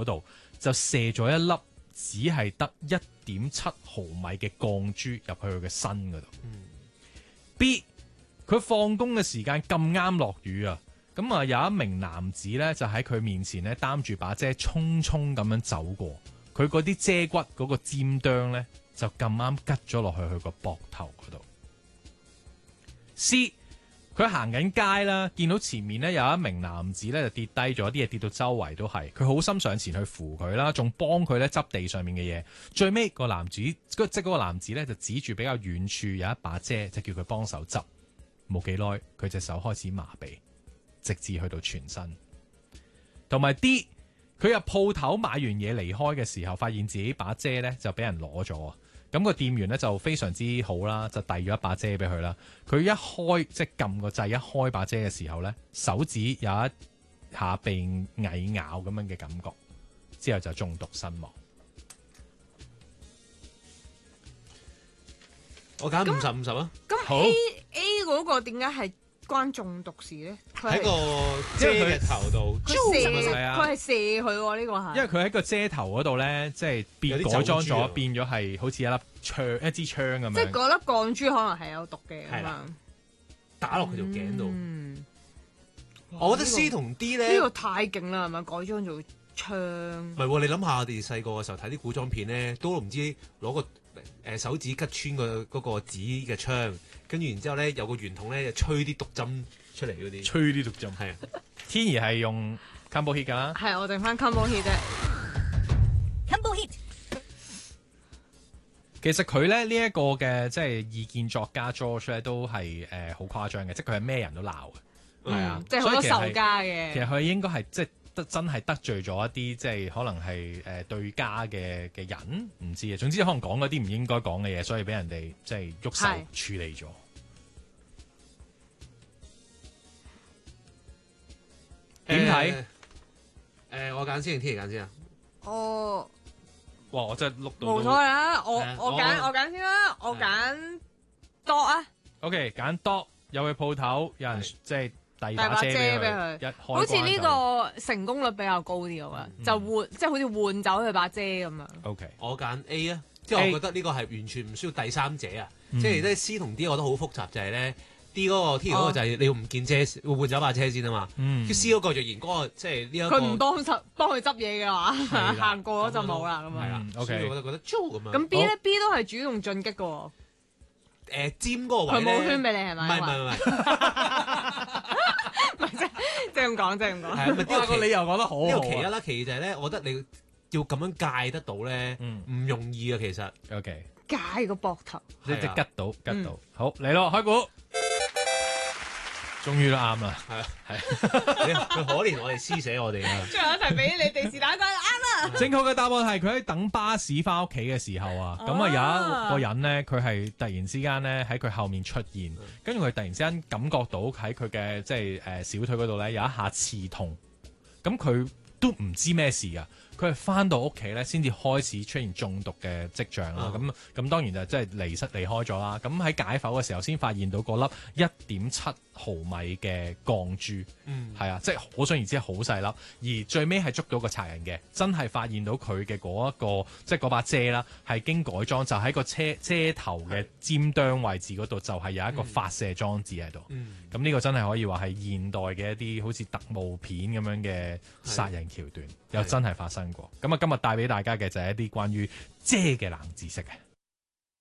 嗰度，就射咗一粒只係得1.7毫米嘅鋼珠入去佢嘅身嗰度。B 佢放工嘅時間咁啱落雨啊，咁啊有一名男子咧就喺佢面前咧擔住把遮匆匆咁樣走過，佢嗰啲遮骨嗰個尖端咧就咁啱拮咗落去佢個膊頭嗰度。C 佢行緊街啦，見到前面咧有一名男子咧就跌低咗，啲嘢跌到周圍都係，佢好心上前去扶佢啦，仲幫佢咧執地上面嘅嘢。最尾個男子即係嗰個男子咧就指住比較遠處有一把遮，就叫佢幫手執。冇幾耐，佢隻手開始麻痹，直至去到全身。同埋 D， 佢入鋪頭買完嘢離開嘅時候，發現自己把遮咧就俾人攞咗。咁個店員咧就非常之好啦，就遞咗一把遮俾佢啦。佢一開即係撳個掣，一開把遮嘅時候咧，手指有一下被蟻咬咁樣嘅感覺，之後就中毒身亡。 我揀50-50啊！ 好咁 A 嗰個點解係關中毒事咧？佢喺係個遮嘅頭度， 佢射係啊佢係射佢喎，呢個係。 因為佢喺個遮頭嗰度咧，即係變有啲改裝咗， 走珠啊變咗係好似一粒槍、一支槍咁樣。 即係嗰粒鋼珠可能係有毒嘅咁樣係啦。打落佢條頸度。 嗯， 我覺得 C 同 D 咧， 呢個太勁啦，係咪改裝做槍？ 唔係喎，你諗下我哋細個嘅時候睇啲古裝片咧，都唔知攞個手指拮穿嗰個紙嘅槍，跟住然之後咧有個圓筒咧就吹啲毒針出嚟嗰啲。 吹啲毒針。 係啊， 天兒係用 combo hit 㗎啦。 係我剩翻 combo hit 啫。 Combo hit， 其實佢咧呢一個嘅即係意見作家 George 咧都係好誇張嘅，即係佢係咩人都鬧嘅，係啊， 即係好多所以其實係仇家其嘅。 實佢應該係即係真係得罪咗一啲即係可能係對家嘅人，唔知啊。總之可能講嗰啲唔應該講嘅嘢，所以俾人哋即係喐手係處理咗。點睇？ 我揀先定天兒揀先啊？ 我哇！我真係碌到冇所謂啦，我係啊我揀先啦，我揀多啊， OK，揀 dog 有去鋪頭，有人係即係遞遞把把遮遮俾俾佢， 佢一開好似呢關個成功率比較高啲咁樣，就換即係好似換走佢把遮咁樣。 就 OK。 我揀 A 啊，即係 A 我覺得呢個係完全唔需要第三者啊， 嗯即係咧 C 同 D 我覺得好複雜，就係咧 D 嗰個 T 嗰個就係你要唔見遮，會換走把遮先啊嘛。 嗯 C 嗰個若然嗰個即係呢一個， 佢唔幫佢執嘢嘅話， 係啦行過咗就冇啦咁樣。 係啦嗯，OK 所以我就覺得咁樣。 咁 B 咧 B 都係主動進擊嘅喎， 尖嗰個位咧， 佢冇圈俾你係咪？ 唔係唔係唔係， 即係咁講，即係咁講。 係啊，咪呢個哇個理由講得好好啊。 呢個其一啦，其二就係咧，我覺得你要咁樣戒得到咧，唔容易啊，其實。 OK， 戒個膊頭， 即係係啊吉到吉到。好嚟咯，開估。終於都啱啦。 係啊，係。佢可憐我哋施捨我哋啊！ 最後一題俾你哋是打個啱啦。 正確嘅答案係佢喺等巴士翻屋企嘅時候啊，咁啊有一個人呢，佢係突然之間呢喺佢後面出現，跟住佢突然之間感覺到喺佢嘅即係小腿嗰度呢有一下刺痛，咁佢都唔知咩事噶。佢係翻到屋企咧，先至開始出現中毒嘅跡象啦。咁當然就即係離開咗啦。咁喺解剖嘅時候，先發現到嗰粒1.7毫米嘅鋼珠，係啊，即係可想而知係好細粒。而最尾係捉到個賊人嘅，真係發現到佢嘅嗰一個即係嗰把遮啦，係經改裝，就喺個遮頭嘅尖端位置嗰度，就係有一個發射裝置喺度。咁呢個真係可以話係現代嘅一啲好似特務片咁樣嘅殺人橋段，又真係發生過。咁啊，今日帶俾大家嘅就係一啲關於遮嘅冷知識嘅。